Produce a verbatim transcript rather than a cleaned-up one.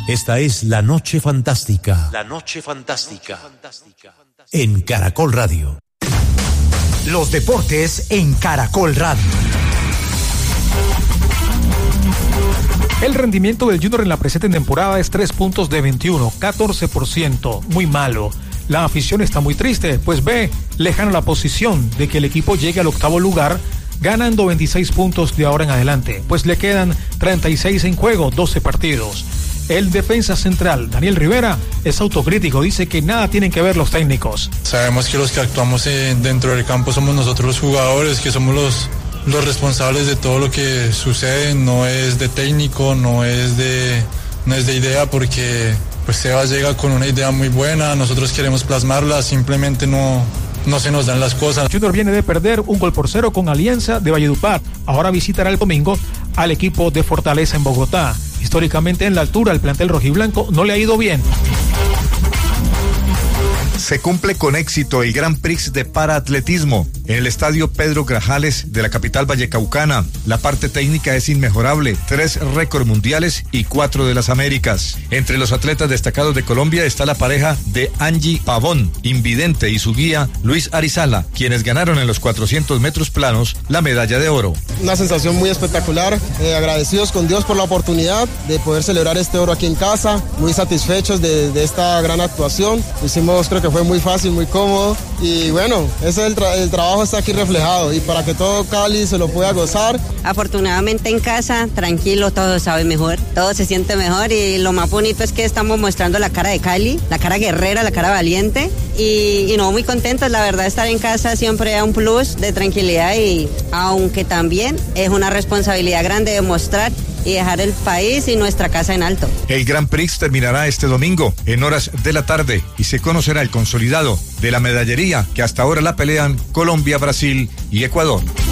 Esta es La Noche Fantástica. La Noche Fantástica. En Caracol Radio. Los deportes en Caracol Radio. El rendimiento del Junior en la presente temporada es tres puntos de veintiuno, catorce por ciento, muy malo. La afición está muy triste, pues ve lejana la posición de que el equipo llegue al octavo lugar, ganando veintiséis puntos de ahora en adelante, pues le quedan treinta y seis en juego, doce partidos. El defensa central, Daniel Rivera, es autocrítico, dice que nada tienen que ver los técnicos. Sabemos que los que actuamos en, dentro del campo somos nosotros los jugadores, que somos los, los responsables de todo lo que sucede, no es de técnico, no es de, no es de idea, porque pues Sebas llega con una idea muy buena, nosotros queremos plasmarla, simplemente no... no se nos dan las cosas. Junior viene de perder un gol por cero con Alianza de Valledupar. Ahora visitará el domingo al equipo de Fortaleza en Bogotá. Históricamente en la altura el plantel rojiblanco no le ha ido bien. Se cumple con éxito el Grand Prix de paraatletismo en el estadio Pedro Grajales de la capital vallecaucana. La parte técnica es inmejorable, tres récords mundiales y cuatro de las Américas. Entre los atletas destacados de Colombia está la pareja de Angie Pavón, invidente, y su guía Luis Arizala, quienes ganaron en los cuatrocientos metros planos la medalla de oro. Una sensación muy espectacular, eh, agradecidos con Dios por la oportunidad de poder celebrar este oro aquí en casa, muy satisfechos de, de esta gran actuación. Hicimos, creo que fue muy fácil, muy cómodo, y bueno, ese es el, tra- el trabajo está aquí reflejado, y para que todo Cali se lo pueda gozar. Afortunadamente en casa, tranquilo, todo sabe mejor, todo se siente mejor, y lo más bonito es que estamos mostrando la cara de Cali, la cara guerrera, la cara valiente, y, y no, muy contentos. La verdad, estar en casa siempre da un plus de tranquilidad, y aunque también es una responsabilidad grande de mostrar y dejar el país y nuestra casa en alto. El Grand Prix terminará este domingo en horas de la tarde y se conocerá el consolidado de la medallería que hasta ahora la pelean Colombia, Brasil y Ecuador.